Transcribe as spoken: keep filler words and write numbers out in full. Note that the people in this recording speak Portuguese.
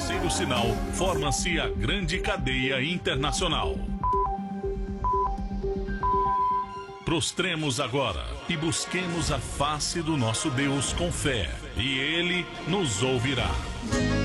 terceiro sinal, forma-se a grande cadeia internacional. Prostremos agora e busquemos a face do nosso Deus com fé, e Ele nos ouvirá.